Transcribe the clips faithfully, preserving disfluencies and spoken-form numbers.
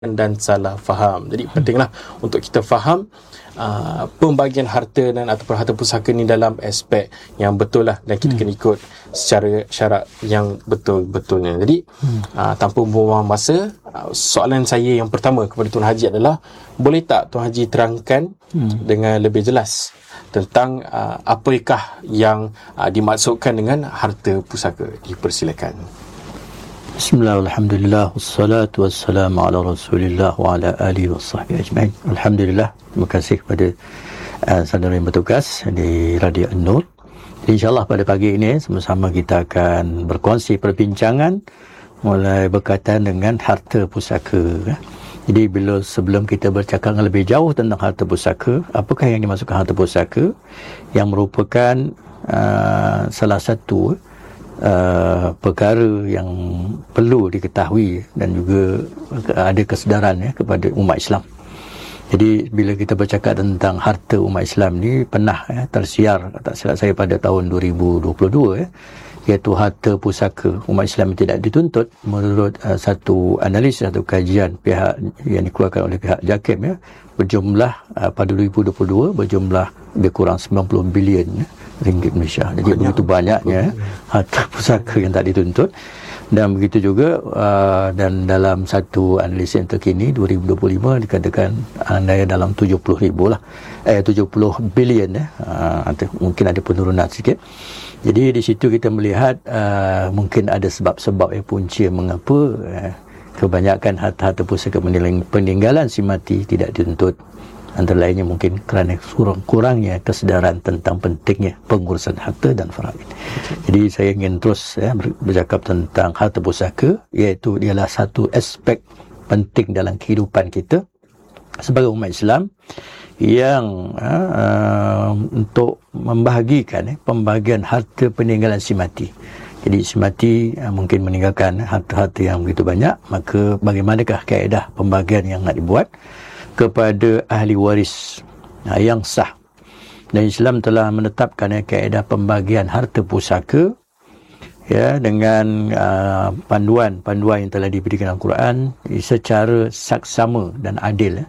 dan salah faham. Jadi pentinglah untuk kita faham uh, pembagian harta dan ataupun harta pusaka ni dalam aspek yang betul lah, dan kita hmm. kena ikut secara syarat yang betul-betulnya. Jadi hmm. uh, tanpa membuang masa, uh, soalan saya yang pertama kepada Tuan Haji adalah, boleh tak Tuan Haji terangkan hmm. dengan lebih jelas tentang uh, apakah yang uh, dimaksudkan dengan harta pusaka? Dipersilakan. Bismillah, alhamdulillah, wassalatu wassalamu ala rasulillah wa ala alihi wa sahbihi ajma'in. Alhamdulillah, terima kasih kepada uh, saudara yang bertugas di Radio An-Nur. InsyaAllah pada pagi ini sama-sama kita akan berkongsi perbincangan mulai berkaitan dengan harta pusaka. Jadi bila sebelum kita bercakap lebih jauh tentang harta pusaka, apakah yang dimaksudkan harta pusaka, yang merupakan uh, salah satu Uh, perkara yang perlu diketahui dan juga ada kesedaran ya, kepada umat Islam. Jadi bila kita bercakap tentang harta umat Islam ni, pernah ya, tersiar tak silap saya pada tahun dua ribu dua puluh dua ya, iaitu harta pusaka umat Islam yang tidak dituntut menurut uh, satu analisis atau kajian pihak yang dikeluarkan oleh pihak JAKIM ya, berjumlah uh, pada dua ribu dua puluh dua berjumlah lebih kurang sembilan puluh bilion ya, ringgit Malaysia. Jadi banyak, begitu banyaknya harta pusaka yang tak dituntut. Dan begitu juga uh, dan dalam satu analisis yang terkini dua ribu dua puluh lima dikatakan andai dalam tujuh puluh ribu lah eh tujuh puluh bilion ya, uh, mungkin ada penurunan sikit. Jadi di situ kita melihat uh, mungkin ada sebab-sebab yang punca mengapa uh, kebanyakan harta-harta pusaka peninggalan si mati tidak dituntut. Antara lainnya mungkin kerana kurang, kurangnya kesedaran tentang pentingnya pengurusan harta dan faraid. Jadi saya ingin terus ya, bercakap tentang harta pusaka, iaitu ialah satu aspek penting dalam kehidupan kita sebagai umat Islam yang uh, untuk membahagikan eh, pembagian harta peninggalan si mati. Jadi si mati uh, mungkin meninggalkan harta-harta yang begitu banyak, maka bagaimanakah kaedah pembagian yang nak dibuat kepada ahli waris nah, yang sah. Dan Islam telah menetapkan ya, kaedah pembagian harta pusaka ya, dengan uh, panduan-panduan yang telah diberikan Al-Quran secara saksama dan adil ya,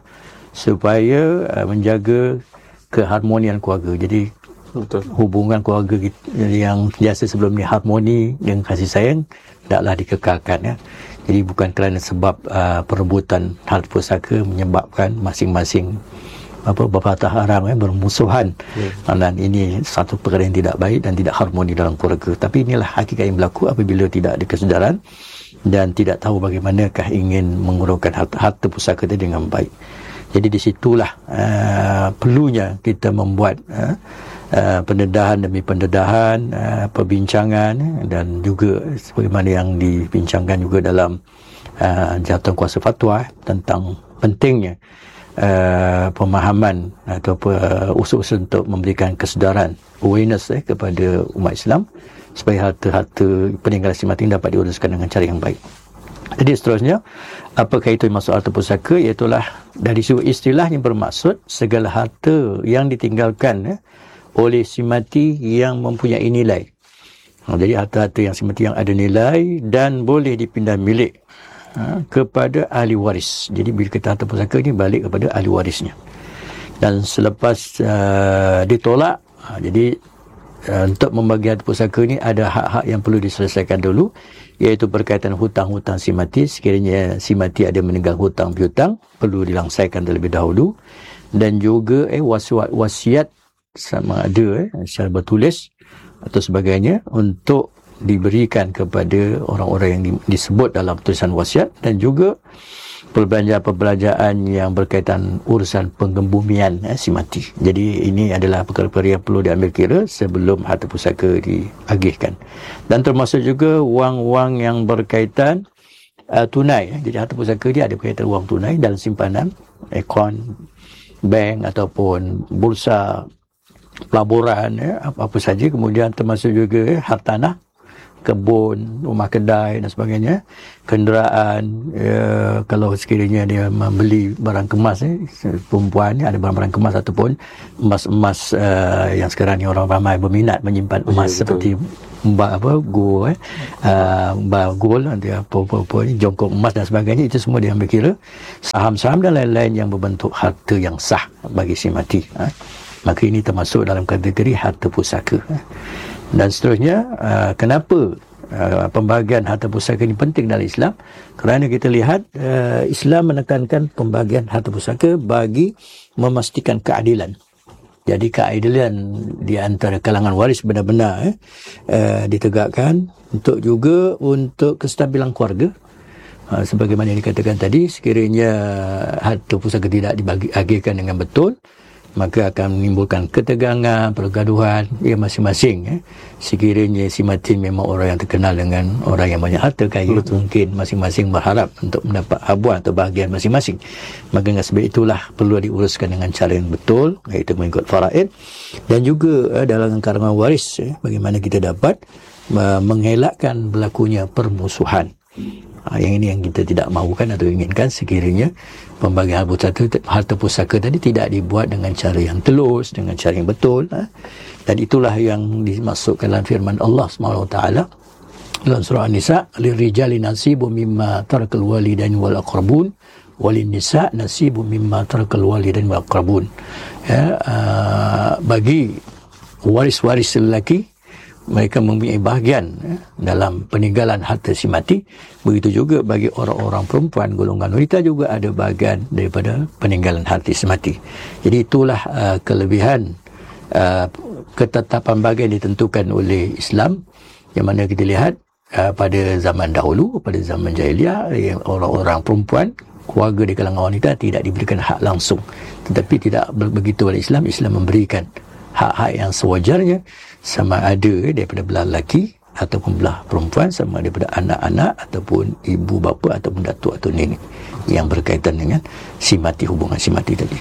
supaya uh, menjaga keharmonian keluarga. Jadi betul, hubungan keluarga yang biasa sebelum ni harmoni dengan kasih sayang taklah dikekalkan ya. Jadi bukan kerana sebab uh, perebutan harta pusaka menyebabkan masing-masing apa berpatah arang ya, bermusuhan. Hmm. Dan ini satu perkara yang tidak baik dan tidak harmoni dalam keluarga. Tapi inilah hakikat yang berlaku apabila tidak ada kesedaran dan tidak tahu bagaimanakah ingin menguruskan harta, harta pusaka itu dengan baik. Jadi di situlah uh, perlunya kita membuat uh, Uh, pendedahan demi pendedahan, uh, perbincangan, dan juga sebagaimana yang dibincangkan juga dalam uh, jawatan kuasa fatwa tentang pentingnya uh, pemahaman atau uh, usul-usul untuk memberikan kesedaran, awareness eh, kepada umat Islam supaya harta-harta peninggalan si mati dapat diuruskan dengan cara yang baik. Jadi seterusnya, apakah itu maksud harta pusaka? Iaitulah dari segi istilahnya bermaksud segala harta yang ditinggalkan eh, oleh si mati yang mempunyai nilai. Ha, jadi harta-harta yang si mati yang ada nilai dan boleh dipindah milik ha, kepada ahli waris. Jadi bila kita harta pusaka ni balik kepada ahli warisnya. Dan selepas uh, ditolak, ha, jadi uh, untuk membagi harta pusaka ni ada hak-hak yang perlu diselesaikan dulu, iaitu berkaitan hutang-hutang si mati. Sekiranya si mati ada meninggal hutang piutang, perlu dilangsaikan terlebih dahulu. Dan juga eh, wasiat, wasiat sama ada eh, secara bertulis atau sebagainya untuk diberikan kepada orang-orang yang di, disebut dalam tulisan wasiat, dan juga perbelanjaan-perbelanjaan yang berkaitan urusan penggembumian eh, si mati. Jadi ini adalah perkara-perkara yang perlu diambil kira sebelum harta pusaka diagihkan. Dan termasuk juga wang-wang yang berkaitan uh, tunai. Jadi harta pusaka dia ada berkaitan wang tunai dalam simpanan, akaun bank ataupun bursa pelaburan ya, apa-apa saja. Kemudian termasuk juga eh, hartanah, kebun, rumah kedai dan sebagainya, kenderaan, ya, kalau sekiranya dia membeli barang kemas eh, perempuan ni ada barang-barang kemas ataupun emas-emas uh, yang sekarang ni orang ramai berminat menyimpan emas, ya, seperti mbak apa gold eh uh, mbak gold nanti apa-apa ni jongkok emas dan sebagainya, itu semua dia ambil kira saham-saham dan lain-lain yang berbentuk harta yang sah bagi si mati. Eh. Maka ini termasuk dalam kategori harta pusaka. Eh. Dan seterusnya, uh, kenapa uh, pembahagian harta pusaka ini penting dalam Islam? Kerana kita lihat uh, Islam menekankan pembahagian harta pusaka bagi memastikan keadilan. Jadi keadilan di antara kalangan waris benar-benar eh, uh, ditegakkan, untuk juga untuk kestabilan keluarga. Uh, sebagaimana yang dikatakan tadi, sekiranya harta pusaka tidak dibagi-agihkan dengan betul, maka akan menimbulkan ketegangan, pergaduhan ya masing-masing. Eh. Sekiranya si mati memang orang yang terkenal dengan orang yang banyak harta kaya, betul, mungkin masing-masing berharap untuk mendapat habuan atau bahagian masing-masing. Maka dengan sebab itulah perlu diuruskan dengan cara yang betul, iaitu mengikut faraid. Dan juga eh, dalam kalangan waris, eh, bagaimana kita dapat uh, mengelakkan berlakunya permusuhan. Ha, yang ini yang kita tidak mahukan atau inginkan, sekiranya pembagian harta pusaka, harta pusaka tadi tidak dibuat dengan cara yang telus, dengan cara yang betul. Ha? Dan itulah yang dimaksudkan dalam firman Allah subhanahu wa taala dalam surah An-Nisa, lirijali nasibu mimma tarakal walidain wal aqrabun walin nisa nasibu mimma tarakal walidain wal aqrabun. Ya, uh, bagi waris-waris lelaki, mereka mempunyai bahagian eh, dalam peninggalan harta si mati. Begitu juga bagi orang-orang perempuan, golongan wanita juga ada bahagian daripada peninggalan harta si mati. Jadi itulah uh, kelebihan uh, ketetapan bahagian ditentukan oleh Islam, yang mana kita lihat uh, pada zaman dahulu, pada zaman jahiliah, eh, orang-orang perempuan, keluarga di kalangan wanita tidak diberikan hak langsung. Tetapi tidak begitu oleh Islam. Islam memberikan hak-hak yang sewajarnya, sama ada daripada belah lelaki ataupun belah perempuan, sama daripada anak-anak ataupun ibu bapa ataupun datuk atau nenek, yang berkaitan dengan si mati, hubungan si mati tadi.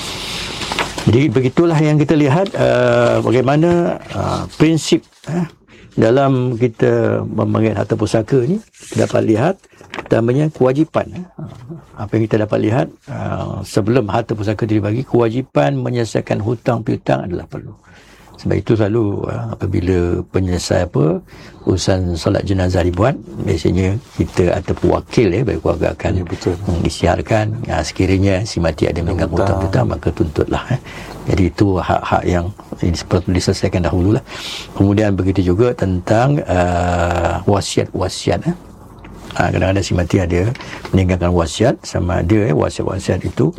Jadi begitulah yang kita lihat uh, bagaimana uh, prinsip uh, dalam kita memegang harta pusaka ni. Kita dapat lihat pertamanya kewajipan. Uh, apa yang kita dapat lihat uh, sebelum harta pusaka dibagi, kewajipan menyelesaikan hutang piutang adalah perlu. Sebab itu selalu uh, apabila penyelesai apa urusan solat jenazah dibuat, biasanya kita ataupun wakil ya bagi keluarga akan ya, betul, disiarkan ya, sekiranya si mati ada meninggal hutang piutang, maka tuntutlah. Eh. Jadi itu hak-hak yang ini perlu diselesaikan dahulu lah. Kemudian begitu juga tentang uh, wasiat-wasiat. Eh. Ha, kadang-kadang si mati ada meninggalkan wasiat, sama ada eh, wasiat-wasiat itu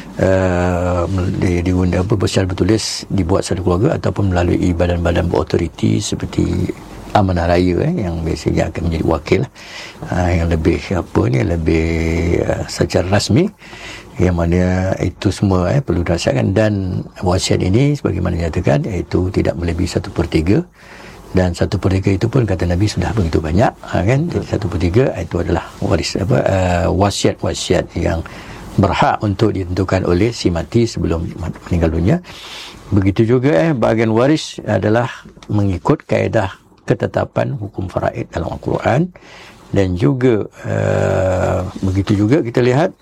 uh, di, diguna apa secara bertulis dibuat satu keluarga ataupun melalui badan-badan berautoriti seperti amanah raya eh, yang biasanya akan menjadi wakil uh, yang lebih apa ni lebih uh, secara rasmi, yang mana itu semua eh, perlu dirasakan. Dan wasiat ini sebagaimana dinyatakan iaitu tidak melebihi satu per tiga. Dan satu per tiga itu pun kata Nabi sudah begitu banyak, ha, kan? Jadi satu per tiga itu adalah waris apa uh, wasiat-wasiat yang berhak untuk ditentukan oleh si mati sebelum meninggal dunia. Begitu juga eh bahagian waris adalah mengikut kaedah ketetapan hukum faraid dalam Al-Quran. Dan juga uh, begitu juga kita lihat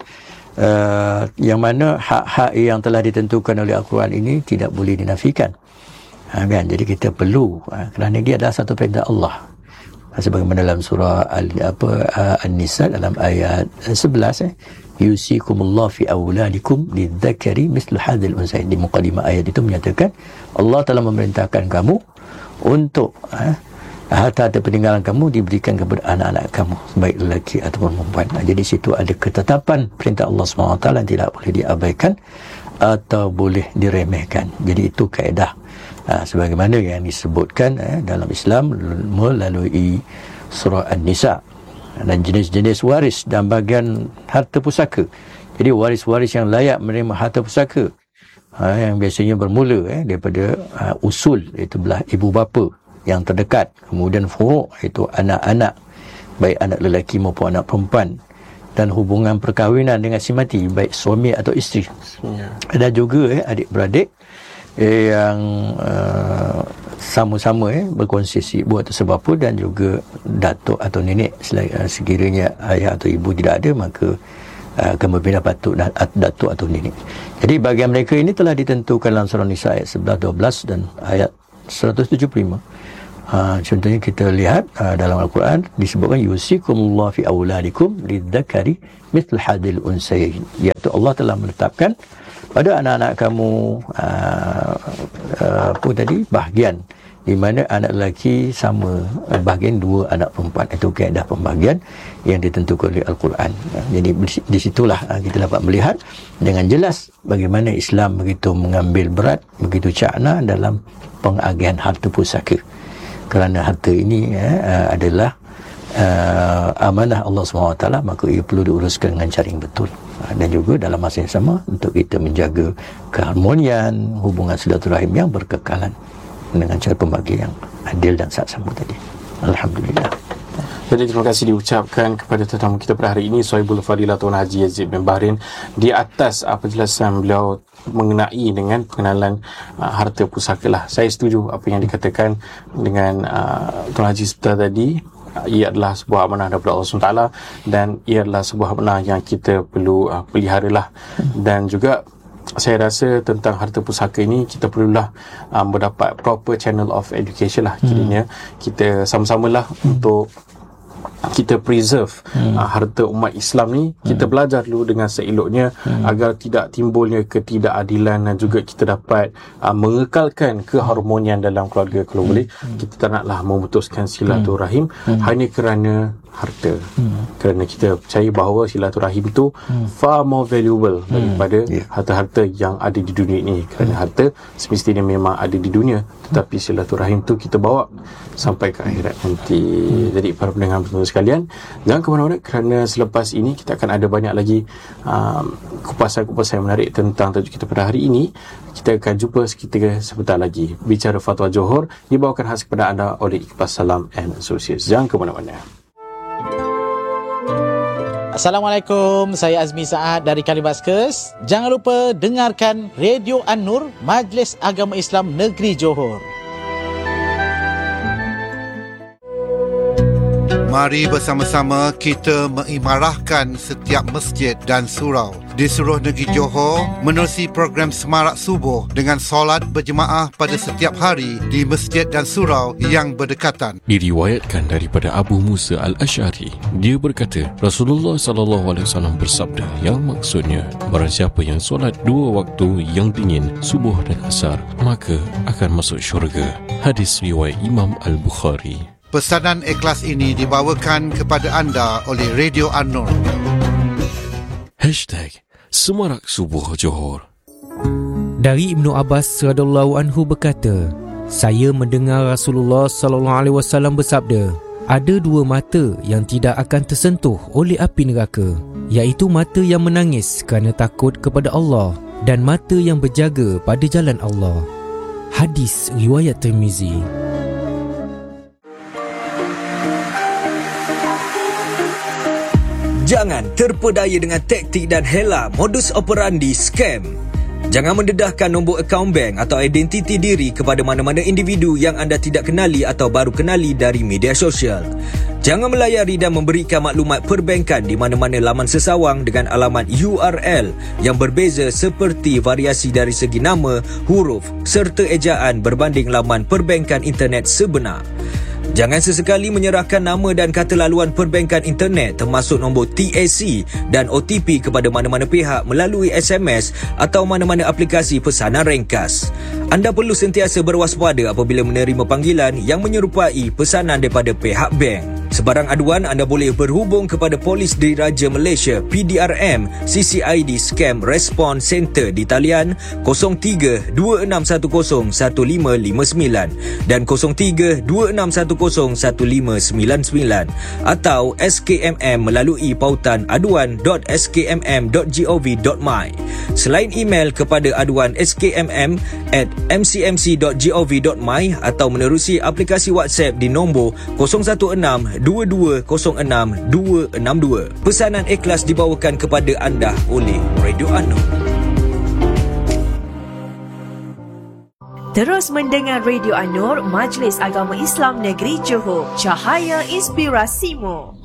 uh, yang mana hak-hak yang telah ditentukan oleh Al-Quran ini tidak boleh dinafikan. Ha, kan? Jadi kita perlu ha, kerana dia adalah satu perintah Allah. Ha, sebagaimana dalam surah Al, apa, uh, An-Nisa dalam ayat sebelas eh, yusikumullah fi awladikum lidzakari mislu hadzal unsayain. Di mukadimah ayat itu menyatakan Allah telah memerintahkan kamu untuk ha, harta-harta peninggalan kamu diberikan kepada anak-anak kamu, baik lelaki ataupun perempuan. Ha, jadi situ ada ketetapan perintah Allah subhanahu wa taala yang tidak boleh diabaikan atau boleh diremehkan. Jadi itu kaedah Ha, sebagaimana yang disebutkan eh, dalam Islam melalui surah An-Nisa. Dan jenis-jenis waris dan bahagian harta pusaka. Jadi waris-waris yang layak menerima harta pusaka ha, yang biasanya bermula eh, daripada uh, usul, iaitu belah ibu bapa yang terdekat, kemudian furu' iaitu anak-anak, baik anak lelaki maupun anak perempuan, dan hubungan perkahwinan dengan si mati, baik suami atau isteri. Ya. Dan juga eh, adik-beradik, yang uh, sama-sama eh, berkongsi ibu atau sebapa, dan juga datuk atau nenek sekiranya ayah atau ibu tidak ada, maka uh, akan berpindah datuk, datuk atau nenek. Jadi bagian mereka ini telah ditentukan dalam surah Nisa ayat sebelas dua belas dan ayat seratus tujuh puluh lima. Uh, contohnya kita lihat uh, dalam Al-Quran disebutkan yusikumullah fi auladikum lidzakari mithl hadil unsayain, iaitu Allah telah menetapkan pada anak-anak kamu uh, uh, apa tadi bahagian di mana anak lelaki sama uh, bahagian dua anak perempuan. Itu kaedah pembahagian yang ditentukan oleh Al-Quran. Uh, jadi di situlah uh, kita dapat melihat dengan jelas bagaimana Islam begitu mengambil berat, begitu cakna dalam pengagihan harta pusaka. Kerana harta ini eh, adalah uh, amanah Allah subhanahu wa taala, maka ia perlu diuruskan dengan cara yang betul. Dan juga dalam masa yang sama untuk kita menjaga keharmonian, hubungan silaturahim yang berkekalan dengan cara pembagian yang adil dan saksama tadi. Alhamdulillah. Jadi terima kasih diucapkan kepada tetamu kita pada hari ini, Sohibul Fadilah Tuan Haji Yazid bin Bahrin, di atas uh, penjelasan beliau mengenai dengan pengenalan uh, harta pusaka lah. Saya setuju apa yang dikatakan dengan uh, Tuan Haji sebentar tadi. Uh, ia adalah sebuah amanah daripada Allah subhanahu wa taala, dan ia adalah sebuah amanah yang kita perlu uh, pelihara lah. Dan juga saya rasa tentang harta pusaka ini kita perlulah um, mendapat proper channel of education lah. Kiranya kita sama-samalah hmm. untuk kita preserve hmm. uh, harta umat Islam ni. Kita hmm. belajar dulu dengan seeloknya hmm. agar tidak timbulnya ketidakadilan, dan juga kita dapat uh, mengekalkan keharmonian dalam keluarga. Kalau hmm. boleh kita tak naklah memutuskan silaturahim hmm. hanya kerana harta. Hmm. Kerana kita percaya bahawa silaturahim itu hmm. far more valuable daripada hmm. yeah. harta-harta yang ada di dunia ini. Kerana hmm. harta semestinya memang ada di dunia, tetapi silaturahim tu kita bawa sampai ke akhirat nanti. Hmm. Jadi para pendengar sekalian, jangan ke mana-mana, kerana selepas ini kita akan ada banyak lagi um, kupasan-kupasan yang menarik tentang tajuk kita pada hari ini. Kita akan jumpa seketika sebentar lagi. Bicara Fatwa Johor dibawakan khas kepada anda oleh Iqbal Salam and Associates. Jangan ke mana-mana. Assalamualaikum, saya Azmi Saad dari Kalibaskes. Jangan lupa dengarkan Radio An-Nur, Majlis Agama Islam Negeri Johor. Mari bersama-sama kita mengimarahkan setiap masjid dan surau di seluruh negeri Johor menerusi program Semarak Subuh dengan solat berjemaah pada setiap hari di masjid dan surau yang berdekatan. Diriwayatkan daripada Abu Musa Al-Asy'ari, dia berkata, Rasulullah sallallahu alaihi wasallam bersabda, yang maksudnya, barang siapa yang solat dua waktu yang dingin, subuh dan asar, maka akan masuk syurga. Hadis riwayat Imam Al-Bukhari. Pesanan ikhlas ini dibawakan kepada anda oleh Radio An-Nur. Hashtag Semarak Subuh Johor. Dari Ibnu Abbas radhiyallahu anhu berkata, saya mendengar Rasulullah sallallahu alaihi wasallam bersabda, ada dua mata yang tidak akan tersentuh oleh api neraka, iaitu mata yang menangis kerana takut kepada Allah dan mata yang berjaga pada jalan Allah. Hadis riwayat Tirmizi. Jangan terpedaya dengan taktik dan hela modus operandi scam. Jangan mendedahkan nombor akaun bank atau identiti diri kepada mana-mana individu yang anda tidak kenali atau baru kenali dari media sosial. Jangan melayari dan memberikan maklumat perbankan di mana-mana laman sesawang dengan alamat U R L yang berbeza seperti variasi dari segi nama, huruf serta ejaan berbanding laman perbankan internet sebenar. Jangan sesekali menyerahkan nama dan kata laluan perbankan internet termasuk nombor T A C dan O T P kepada mana-mana pihak melalui S M S atau mana-mana aplikasi pesanan ringkas. Anda perlu sentiasa berwaspada apabila menerima panggilan yang menyerupai pesanan daripada pihak bank. Sebarang aduan anda boleh berhubung kepada Polis Diraja Malaysia P D R M C C I D Scam Response Center di talian kosong tiga dua enam satu kosong satu lima lima sembilan dan kosong tiga dua enam satu kosong satu lima sembilan sembilan atau S K M M melalui pautan aduan dot s k m m dot gov dot my. Selain email kepada aduan s k m m at m c m c dot gov dot my atau menerusi aplikasi WhatsApp di nombor kosong satu enam dua dua kosong enam dua enam dua. Pesanan ikhlas dibawakan kepada anda oleh Radio An-Nur. Terus mendengar Radio An-Nur, Majlis Agama Islam Negeri Johor. Cahaya inspirasimu.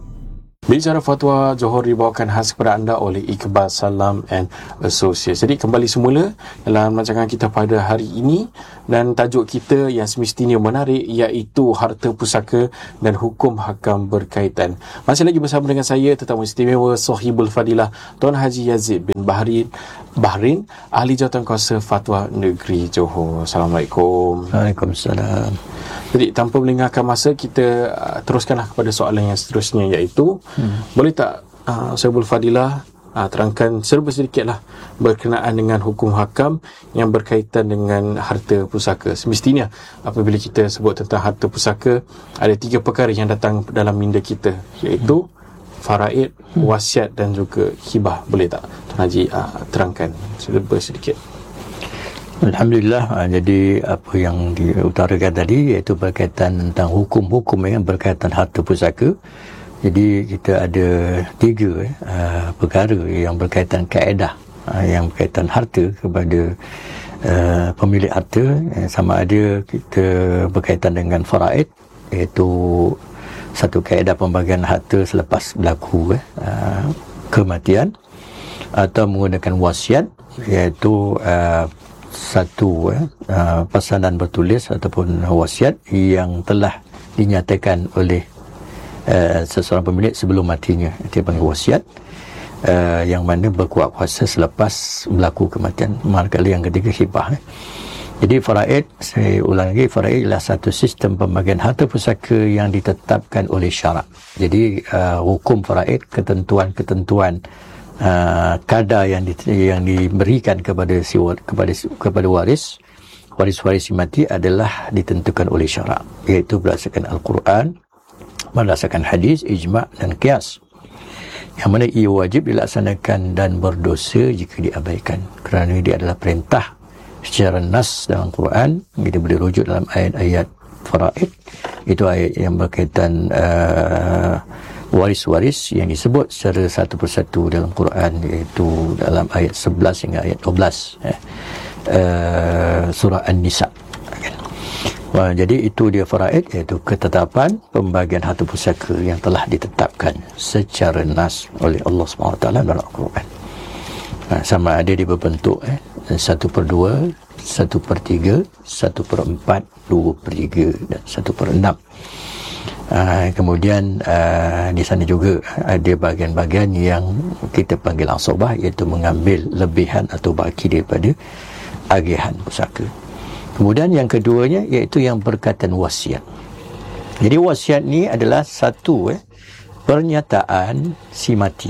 Bicara fatwa Johor dibawakan khas kepada anda oleh Iqbal Salam and Associates. Jadi kembali semula dalam rancangan kita pada hari ini, dan tajuk kita yang semestinya menarik iaitu harta pusaka dan hukum hakam berkaitan. Masih lagi bersama dengan saya tetamu istimewa Sahibul Fadilah Tuan Haji Yazid bin Bahrin Bahrin, Ahli Jawatankuasa Fatwa Negeri Johor. Assalamualaikum. Waalaikumsalam. Jadi tanpa melengahkan masa, kita uh, teruskanlah kepada soalan yang seterusnya, iaitu hmm. boleh tak uh, Sahibul Fadilah uh, terangkan serba sedikitlah berkenaan dengan hukum hakam yang berkaitan dengan harta pusaka. Semestinya apabila kita sebut tentang harta pusaka, ada tiga perkara yang datang dalam minda kita, iaitu hmm. faraid, hmm. wasiat dan juga hibah. Boleh tak Tuan Haji uh, terangkan serba sedikit? Alhamdulillah. Jadi apa yang diutarakan tadi iaitu berkaitan tentang hukum-hukum yang berkaitan harta pusaka. Jadi kita ada tiga uh, perkara yang berkaitan kaedah uh, yang berkaitan harta kepada uh, pemilik harta. Sama ada kita berkaitan dengan faraid, iaitu satu kaedah pembagian harta selepas berlaku uh, kematian, atau menggunakan wasiat, iaitu uh, satu eh, uh, pesanan bertulis ataupun wasiat yang telah dinyatakan oleh uh, seseorang pemilik sebelum matinya. Itu panggil wasiat, uh, yang mana berkuat kuasa selepas berlaku kematian. Manakala yang ketiga hibah. Eh. Jadi faraid, saya ulang lagi, faraid adalah satu sistem pembagian harta pusaka yang ditetapkan oleh syarak. Jadi uh, hukum faraid, ketentuan-ketentuan Uh, kadar yang di, yang diberikan kepada si kepada kepada waris waris-waris si mati adalah ditentukan oleh syarak, iaitu berdasarkan Al-Quran, berdasarkan hadis, ijma' dan qiyas, yang mana ia wajib dilaksanakan dan berdosa jika diabaikan, kerana dia adalah perintah secara nas dalam Quran. Kita boleh rujuk dalam ayat-ayat faraid, itu ayat yang berkaitan uh, waris-waris yang disebut secara satu persatu dalam Quran, iaitu dalam ayat sebelas hingga ayat dua belas eh, uh, surah An-Nisa. Okay. Well, jadi itu dia faraid, iaitu ketetapan pembagian harta pusaka yang telah ditetapkan secara nas oleh Allah subhanahu wa taala dalam Al-Quran. Nah, sama ada dia berbentuk eh, satu per dua, satu per tiga, satu per empat, dua per tiga dan satu per enam. Uh, kemudian uh, di sana juga ada bahagian-bahagian yang kita panggil asabah, iaitu mengambil lebihan atau baki daripada agihan pusaka. Kemudian yang keduanya iaitu yang berkaitan wasiat. Jadi wasiat ni adalah satu eh, pernyataan si mati,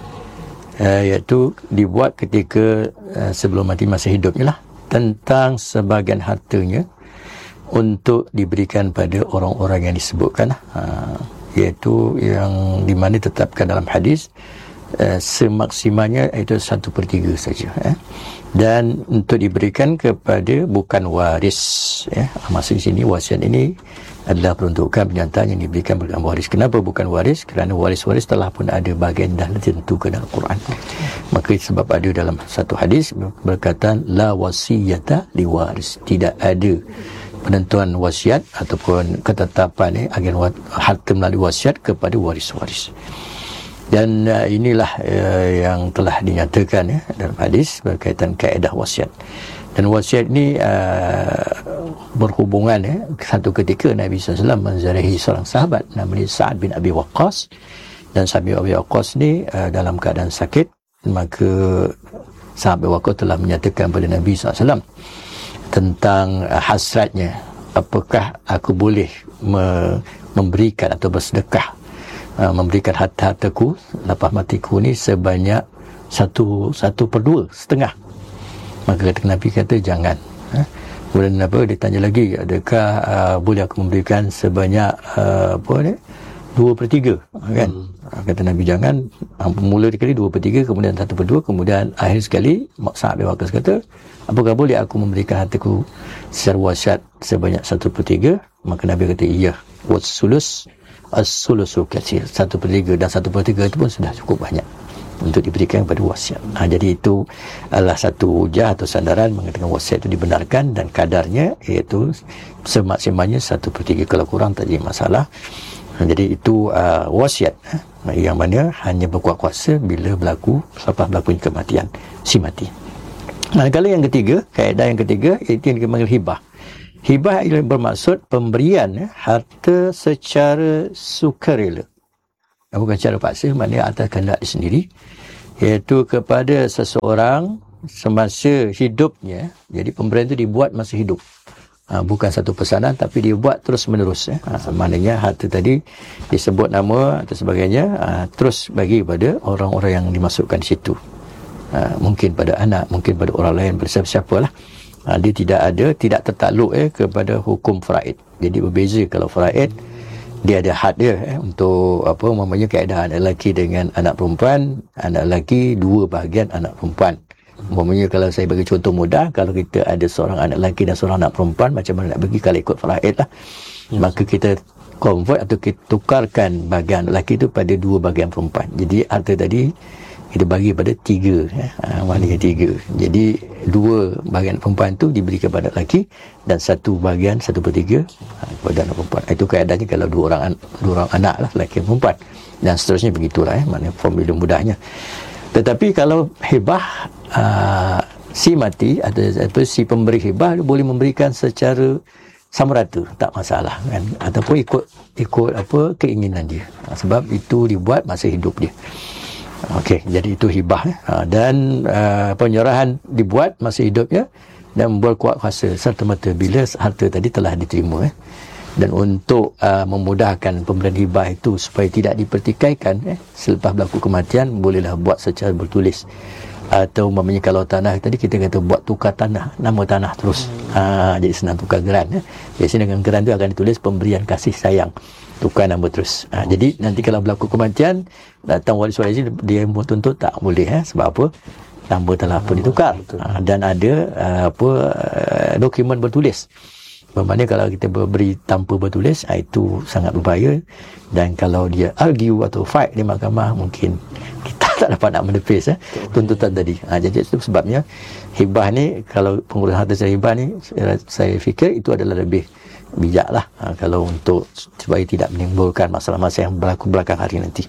uh, iaitu dibuat ketika uh, sebelum mati, masa hidupnya lah, tentang sebahagian hartanya untuk diberikan pada orang-orang yang disebutkan, ha, iaitu yang di mana ditetapkan dalam hadis, eh, semaksimalnya itu satu per tiga saja, eh. Dan untuk diberikan kepada bukan waris, eh. Maksud di sini wasiat ini adalah peruntukan pernyataan yang diberikan bukan waris. Kenapa bukan waris? Kerana waris-waris telah pun ada bahagian dah ditentukan dalam Quran. Maka sebab ada dalam satu hadis berkata la wasiyata li waris, tidak ada penentuan wasiat ataupun ketetapan eh, agen harta melalui wasiat kepada waris-waris. Dan uh, inilah uh, yang telah dinyatakan eh, dalam hadis berkaitan kaedah wasiat. Dan wasiat ini uh, berhubungan eh, satu ketika Nabi sallallahu alaihi wasallam menziarahi seorang sahabat namanya Sa'ad bin Abi Waqqas, dan Sa'ad bin Abi Waqqas ni uh, dalam keadaan sakit. Maka Sa'ad bin Waqqas telah menyatakan kepada Nabi sallallahu alaihi wasallam tentang uh, hasratnya, apakah aku boleh me- memberikan atau bersedekah, uh, memberikan harta-hartaku lepas matiku ni sebanyak satu satu per dua setengah. Maka kata Nabi kata jangan. Ha? Kemudian apa, dia tanya lagi, adakah uh, boleh aku memberikan sebanyak uh, apa ni dua per tiga, kan? Hmm. Kata Nabi jangan. Mula sekali dua per tiga, kemudian satu per dua, kemudian akhir sekali Sa'ad bin Waqqas kata, apakah boleh aku memberikan hartaku secara wasiat sebanyak satu per tiga? Maka Nabi kata iya, was-sulus as-sulusu katsir, satu per tiga, dan satu per tiga itu pun sudah cukup banyak. untuk diberikan kepada wasiat. Ha, jadi itu adalah satu hujah atau sandaran mengatakan wasiat itu dibenarkan dan kadarnya iaitu semaksimalnya satu per tiga, kalau kurang tak jadi masalah. Ha, jadi itu uh, wasiat ha, yang mana hanya berkuat kuasa bila berlaku selepas berlakunya kematian si mati. Nah, kalau yang ketiga, kaedah yang ketiga iaitu yang dipanggil hibah. Hibah ialah bermaksud pemberian ya, harta secara sukarela, bukan secara paksa, maknanya atas kehendak sendiri, iaitu kepada seseorang semasa hidupnya. Jadi pemberian itu dibuat masa hidup, ha, bukan satu pesanan, tapi dibuat terus menerus ya. Ha, maknanya harta tadi disebut nama atau sebagainya, ha, terus bagi kepada orang-orang yang dimasukkan di situ, ha, mungkin pada anak, mungkin pada orang lain, pada siapa-siapa lah. Ha, dia tidak ada, tidak tertakluk eh, kepada hukum faraid. Jadi berbeza kalau faraid, dia ada had dia eh, untuk apa umpamanya kaedah anak lelaki dengan anak perempuan, anak lelaki dua bahagian anak perempuan. Umpamanya kalau saya bagi contoh mudah, kalau kita ada seorang anak lelaki dan seorang anak perempuan, macam mana nak bagi kalau ikut faraid lah. Hmm. Maka kita convert atau kita tukarkan bahagian lelaki itu pada dua bahagian perempuan. Jadi harta tadi kita bagi pada tiga, eh, ha, maknanya tiga. Jadi dua bahagian perempuan tu diberi kepada lelaki dan satu bahagian satu per tiga ha, kepada anak perempuan. Itu keadaannya kalau dua orang dua orang anak lah, lelaki dan perempuan, dan seterusnya begitulah. Eh, maknanya formula mudahnya. Tetapi kalau hibah, uh, si mati atau, atau si pemberi hibah boleh memberikan secara sama rata, tak masalah kan, ataupun ikut ikut apa keinginan dia, ha, sebab itu dibuat masa hidup dia. Okey, jadi itu hibah eh. ha, dan uh, penyerahan dibuat masa hidupnya dan berkuat kuasa serta merta bila harta tadi telah diterima eh. Dan untuk uh, memudahkan pemberian hibah itu supaya tidak dipertikaikan eh, selepas berlaku kematian, bolehlah buat secara bertulis, atau umpamanya kalau tanah tadi kita kata buat tukar tanah, nama tanah terus, ha, jadi senang tukar geran eh. Biasanya dengan geran tu akan ditulis pemberian kasih sayang, tukar nama terus. Ha, jadi nanti kalau berlaku kematian, datang waris waris dia tuntut tak boleh eh. Sebab apa? Nama telah pun ditukar. Ha, dan ada uh, apa uh, dokumen bertulis. Bermakna kalau kita beri tanpa bertulis, ha, itu sangat berbahaya. Dan kalau dia argue atau fight di mahkamah, mungkin kita tak dapat nak menepis eh, tuntutan tadi. Ha, jadi itu sebabnya hibah ni, kalau pengurusan harta secara hibah ni, saya, saya fikir itu adalah lebih bijak lah, ha, kalau untuk supaya tidak menimbulkan masalah-masalah yang berlaku belakang hari nanti.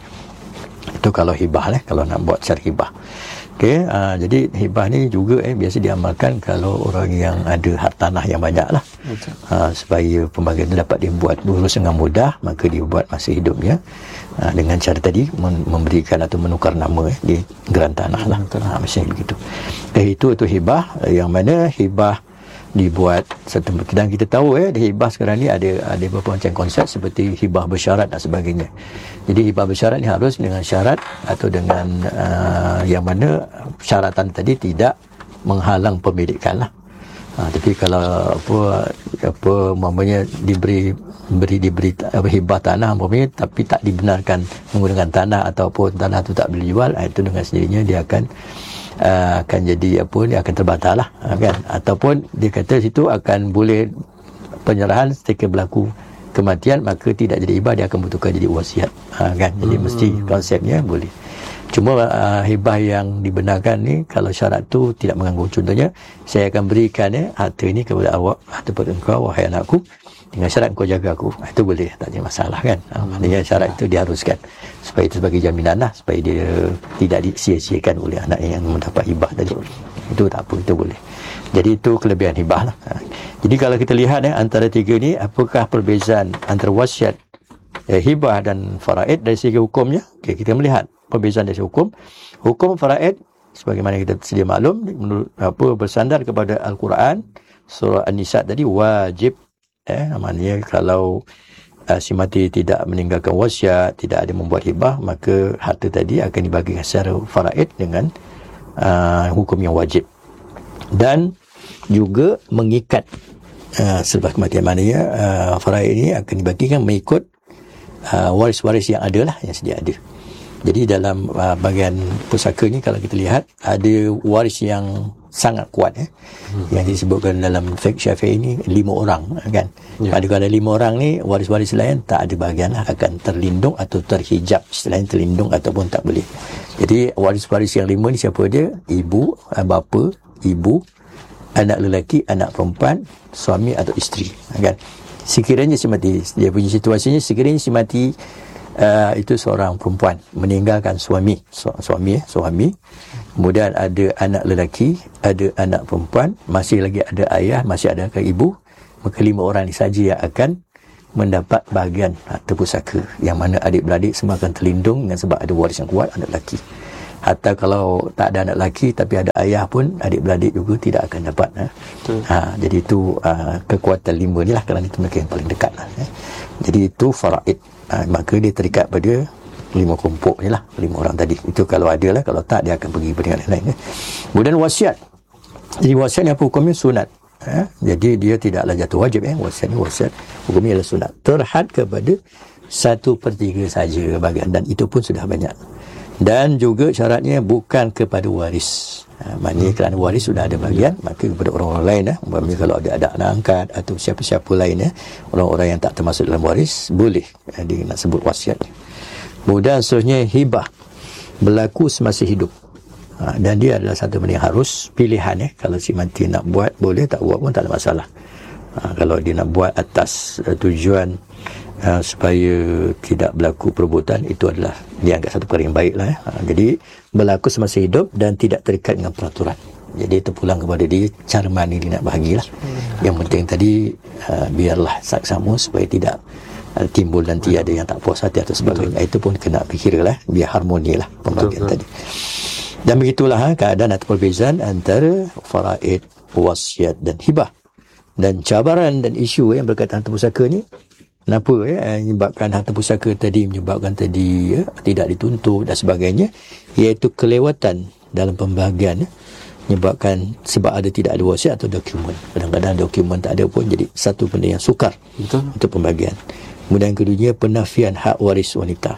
Itu kalau hibah lah, kalau nak buat secara hibah. Okey, ha, jadi hibah ni juga eh biasa diamalkan kalau orang yang ada hartanah yang banyak lah, ha, supaya pembagian itu dapat dibuat lurus dengan mudah, maka dibuat masa hidupnya, ha, dengan cara tadi memberikan atau menukar nama eh, di geran tanah lah, ha, macam begitu. Eh, itu itu hibah, yang mana hibah dibuat satu, dan kita tahu eh hibah sekarang ni ada ada beberapa macam konsep seperti hibah bersyarat dan sebagainya. Jadi hibah bersyarat ni harus dengan syarat atau dengan uh, yang mana syaratan tadi tidak menghalang pemilikan lah. Ha, tapi kalau apa apa umpamanya diberi beri diberi apa, hibah tanah umpamanya tapi tak dibenarkan menggunakan tanah ataupun tanah tu tak boleh dijual, itu dengan sendirinya dia akan Uh, akan jadi apa ni akan terbatal lah, uh, kan, ataupun dia kata situ akan boleh penyerahan ketika berlaku kematian, maka tidak jadi hibah, dia akan bertukar jadi wasiat, uh, kan, jadi hmm. mesti konsepnya boleh. Cuma uh, hibah yang dibenarkan ni kalau syarat tu tidak mengganggu, contohnya saya akan berikan eh, harta ini kepada awak ataupun engkau wahai anakku dengan syarat kau jaga aku, itu boleh, tak ada masalah kan. Ha, maknanya syarat itu diharuskan supaya itu sebagai jaminan lah, supaya dia tidak disia-siakan oleh anak yang mendapat hibah tadi. Itu tak apa, itu boleh. Jadi itu kelebihan hibah lah. Ha. Jadi kalau kita lihat eh, antara tiga ni, apakah perbezaan antara wasiat, eh, hibah dan faraid dari segi hukumnya? Okay, kita melihat perbezaan dari segi hukum. Hukum faraid sebagaimana kita sedia maklum, menurut apa bersandar kepada Al-Quran surah An-Nisa tadi, wajib. Eh, maknanya kalau uh, si mati tidak meninggalkan wasiat, tidak ada membuat hibah, maka harta tadi akan dibagikan secara faraid dengan uh, hukum yang wajib. Dan juga mengikat uh, selepas kematian, maknanya uh, faraid ini akan dibagikan mengikut uh, waris-waris yang ada lah, yang sedia ada. Jadi dalam uh, bahagian pusaka ni kalau kita lihat, ada waris yang sangat kuat eh. hmm. yang disebutkan dalam fiqh Syafi'i ini lima orang kan. Yeah. Kalau ada lima orang ni, waris-waris lain tak ada bahagian lah, akan terlindung atau terhijab, istilahnya terlindung ataupun tak boleh. Jadi waris-waris yang lima ni siapa dia? Ibu, bapa, ibu, anak lelaki, anak perempuan, suami atau isteri kan. Sekiranya si mati, dia punya situasinya sekiranya si mati uh, itu seorang perempuan meninggalkan suami, Su- suami eh, suami, kemudian ada anak lelaki, ada anak perempuan, masih lagi ada ayah, masih ada ibu, maka lima orang ini saja yang akan mendapat bahagian harta pusaka, yang mana adik-beradik semua akan terlindung dengan sebab ada waris yang kuat, anak lelaki. Hatta kalau tak ada anak lelaki tapi ada ayah pun, adik-beradik juga tidak akan dapat. Ha. Ha, jadi itu uh, kekuatan lima ni lah, kerana itu mereka yang paling dekat lah. Eh. Jadi itu faraid. Ha, maka dia terikat pada lima kelompok ni lah, lima orang tadi. Itu kalau ada lah, kalau tak dia akan pergi pada yang lain. Eh. Kemudian wasiat. Jadi wasiat ni apa hukumnya? Sunat. Ha. Jadi dia tidaklah jatuh wajib. Eh. Wasiat ni wasiat. Hukumnya adalah sunat. Terhad kepada satu per tiga saja bahagian, dan itu pun sudah banyak. Dan juga syaratnya bukan kepada waris. Ha, maknanya kerana waris sudah ada bahagian, maka kepada orang-orang lain, eh, umpamanya kalau ada anak anak angkat atau siapa-siapa lain, eh, orang-orang yang tak termasuk dalam waris, boleh eh, dia nak sebut wasiat. Kemudian seterusnya hibah, berlaku semasa hidup. Ha, dan dia adalah satu benda yang harus pilihan. Eh. Kalau si mati nak buat, boleh, tak buat pun tak ada masalah. Ha, kalau dia nak buat atas uh, tujuan Uh, supaya tidak berlaku perbuatan, itu adalah dianggap satu perkara yang baik lah. Eh. Ha, jadi berlaku semasa hidup dan tidak terikat dengan peraturan. Jadi terpulang kepada dia cara mana dia nak bahagilah. Hmm. Yang penting tadi uh, biarlah saksama supaya tidak uh, timbul nanti ada yang tak puas hati atau sebagainya. Betul. Itu pun kena fikir lah, biar harmoni lah pembagian Betul. tadi. Dan begitulah ha, keadaan atau perbezaan antara faraid, wasiat dan hibah. Dan cabaran dan isu yang berkaitan harta pusaka ni, kenapa ya, menyebabkan harta pusaka tadi, menyebabkan tadi ya, tidak dituntut dan sebagainya, iaitu kelewatan dalam pembahagian ya, menyebabkan sebab ada tidak ada wasiat atau dokumen. Kadang-kadang dokumen tak ada pun jadi satu benda yang sukar. Betul. Untuk pembahagian. Kemudian keduanya penafian hak waris wanita.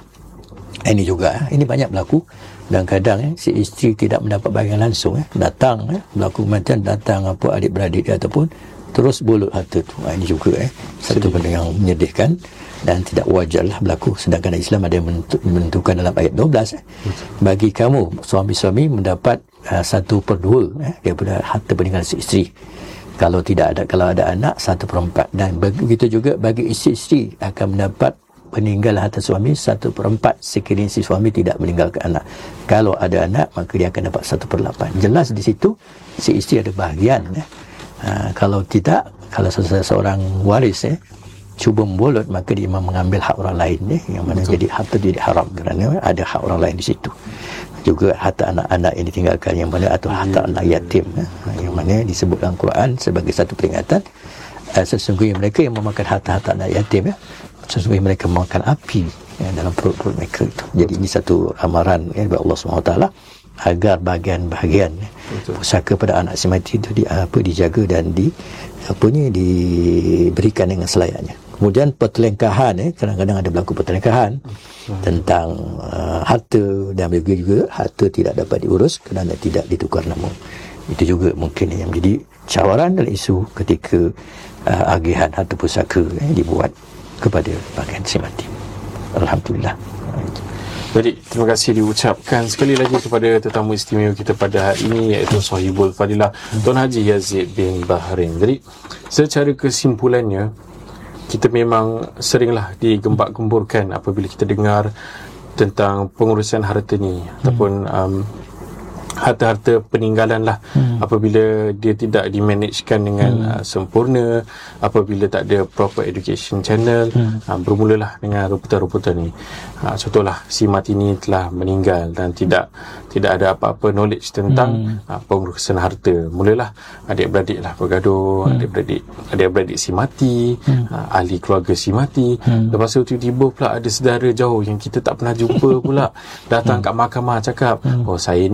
Ini juga ini banyak berlaku. Dan kadang eh, si isteri tidak mendapat bahagian langsung eh, datang eh, berlaku kematian, datang apa adik-beradik dia ataupun terus bulut harta tu. Ha, ini juga eh satu benda yang menyedihkan dan tidak wajarlah berlaku. Sedangkan Islam ada yang menentukan dalam ayat dua belas eh, bagi kamu suami-suami mendapat uh, satu per dua eh, daripada harta peninggalan si isteri. Kalau tidak ada, kalau ada anak, satu per empat. Dan begitu juga bagi isteri-isteri akan mendapat peninggalan harta suami satu per empat sekiranya si suami tidak meninggalkan anak. Kalau ada anak, maka dia akan dapat satu per lapan. Jelas di situ si isteri ada bahagian eh. Ha, kalau tidak, kalau seseorang waris eh, cuba membolot, maka dia memang mengambil hak orang lain eh, yang mana Betul. Jadi harta jadi haram kerana ada hak orang lain di situ. Juga harta anak-anak yang ditinggalkan yang mana, atau harta anak yatim eh, yang mana disebut dalam Quran sebagai satu peringatan, eh, sesungguhnya mereka yang memakan harta-harta anak yatim eh, sesungguhnya mereka memakan api eh, dalam perut-perut mereka itu. Jadi ini satu amaran eh, dari Allah subhanahu wa taala agar bahagian-bahagian Betul. pusaka pada anak si mati itu di, apa, dijaga dan di apa ni diberikan dengan selayaknya. Kemudian pertelengkahan eh kadang-kadang ada berlaku pertelengkahan hmm. tentang uh, harta, dan juga juga harta tidak dapat diurus kerana tidak ditukar nama. Itu juga mungkin yang menjadi cabaran dan isu ketika uh, agihan harta pusaka eh, dibuat kepada bahagian si mati. Alhamdulillah. Jadi terima kasih diucapkan sekali lagi kepada tetamu istimewa kita pada hari ini, iaitu Sahibul Fadilah Tuan Haji Yazid bin Bahrain. Jadi secara kesimpulannya, kita memang seringlah digembak-gemburkan apabila kita dengar tentang pengurusan harta ni hmm. ataupun um, harta-harta peninggalan lah hmm. apabila dia tidak dimanagekan dengan hmm. uh, sempurna, apabila tak ada proper education channel, hmm. uh, bermulalah dengan rebutan-rebutan ni. Uh, contohlah si mati ni telah meninggal dan tidak tidak ada apa-apa knowledge tentang hmm. uh, pengurusan harta. Mulalah adik-beradik lah bergaduh, hmm. adik-beradik adik-beradik si mati, hmm. uh, ahli keluarga si mati. Hmm. Lepas tu tiba-tiba pula ada saudara jauh yang kita tak pernah jumpa pula datang hmm. kat mahkamah cakap, hmm. oh saya ni sebenarnya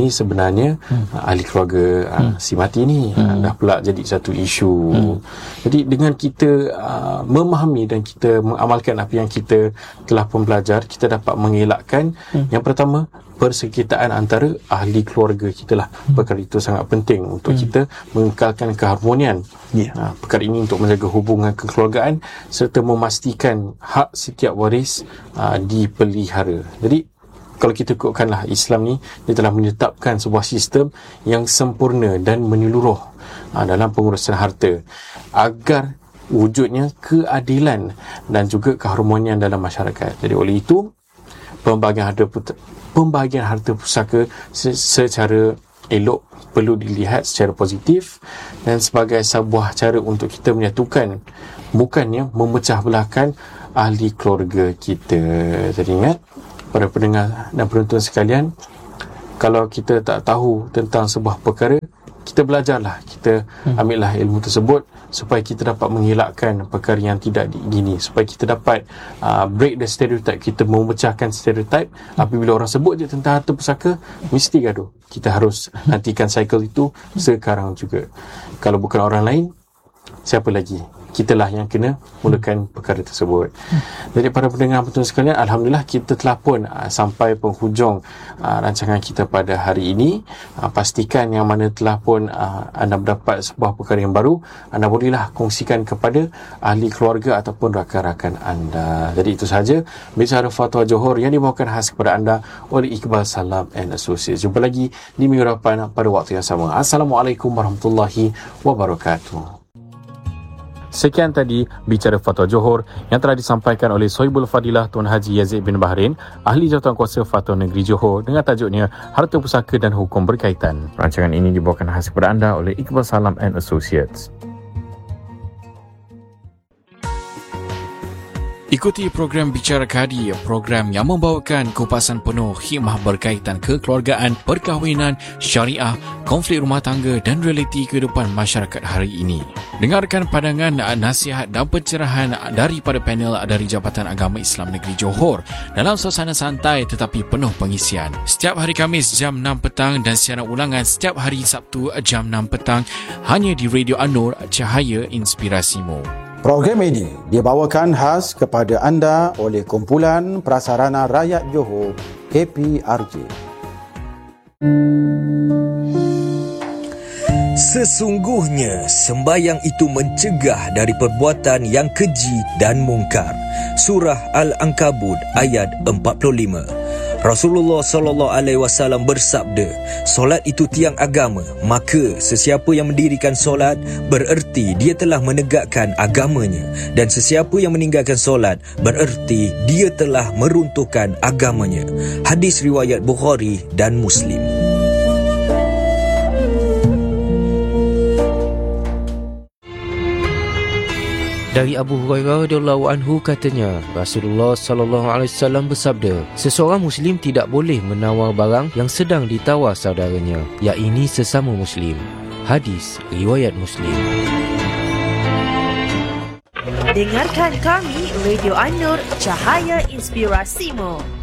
sebenarnya hmm. ahli keluarga hmm. si mati ni hmm. dah pula jadi satu isu. Hmm. Jadi dengan kita uh, memahami dan kita mengamalkan apa yang kita telah pun belajar, kita dapat mengelakkan hmm. yang pertama, persekitaran antara ahli keluarga kita lah. Hmm. Perkara itu sangat penting untuk hmm. kita mengekalkan keharmonian. Yeah. Ha, perkara ini untuk menjaga hubungan kekeluargaan serta memastikan hak setiap waris uh, dipelihara. Jadi kalau kita ikutkanlah Islam ni, dia telah menetapkan sebuah sistem yang sempurna dan menyeluruh uh, dalam pengurusan harta agar wujudnya keadilan dan juga keharmonian dalam masyarakat. Jadi oleh itu, pembahagian harta pembahagian harta pusaka secara elok perlu dilihat secara positif dan sebagai sebuah cara untuk kita menyatukan, bukannya memecah belahkan ahli keluarga kita. Jadi ingat, para pendengar dan penonton sekalian, kalau kita tak tahu tentang sebuah perkara, kita belajarlah, kita ambillah ilmu tersebut supaya kita dapat mengelakkan perkara yang tidak diingini, supaya kita dapat uh, break the stereotype, kita memecahkan stereotype. Apabila orang sebut je tentang harta pusaka, mesti gaduh. Kita harus hentikan cycle itu sekarang juga. Kalau bukan orang lain, siapa lagi? Kitalah yang kena mulakan perkara tersebut. Jadi para pendengar betul sekalian, alhamdulillah kita telah pun uh, sampai penghujung uh, rancangan kita pada hari ini. Uh, pastikan yang mana telah pun uh, anda mendapat sebuah perkara yang baru, anda bolehlah kongsikan kepada ahli keluarga ataupun rakan-rakan anda. Jadi itu sahaja bicara Fatwa Johor yang dibawakan khas kepada anda oleh Iqbal Salam and Associates. Jumpa lagi di minggu depan pada waktu yang sama. Assalamualaikum warahmatullahi wabarakatuh. Sekian tadi bicara Fatwa Johor yang telah disampaikan oleh Sohibul Fadilah Tuan Haji Yazid bin Bahrain, ahli Jawatankuasa Fatwa Negeri Johor, dengan tajuknya Harta Pusaka dan Hukum Berkaitan. Rancangan ini dibawakan khas kepada anda oleh Iqbal Salam and Associates. Ikuti program Bicara Kadi, program yang membawakan kupasan penuh hikmah berkaitan kekeluargaan, perkahwinan, syariah, konflik rumah tangga dan realiti kehidupan masyarakat hari ini. Dengarkan pandangan, nasihat dan pencerahan daripada panel dari Jabatan Agama Islam Negeri Johor dalam suasana santai tetapi penuh pengisian. Setiap hari Khamis jam enam petang dan siaran ulangan setiap hari Sabtu jam enam petang hanya di Radio An-Nur, Cahaya Inspirasimu. Program ini dibawakan khas kepada anda oleh Kumpulan Prasarana Rakyat Johor, K P R J. Sesungguhnya sembahyang itu mencegah dari perbuatan yang keji dan mungkar. Surah Al-Ankabut ayat empat puluh lima. Rasulullah sallallahu alaihi wasallam bersabda, solat itu tiang agama, maka sesiapa yang mendirikan solat bererti dia telah menegakkan agamanya, dan sesiapa yang meninggalkan solat bererti dia telah meruntuhkan agamanya. Hadis riwayat Bukhari dan Muslim. Dari Abu Hurairah radhiyallahu anhu katanya, Rasulullah sallallahu alaihi wasallam bersabda, seseorang muslim tidak boleh menawar barang yang sedang ditawar saudaranya, yakni sesama muslim. Hadis riwayat Muslim. Dengarkan kami Radio An-Nur, Cahaya Inspirasimu.